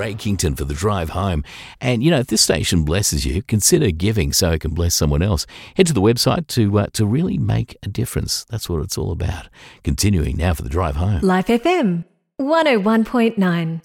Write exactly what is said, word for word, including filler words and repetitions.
Ray Kington for the drive home. And, you know, if this station blesses you, consider giving so it can bless someone else. Head to the website to uh, to really make a difference. That's what it's all about. Continuing now for the drive home. Life F M one oh one point nine.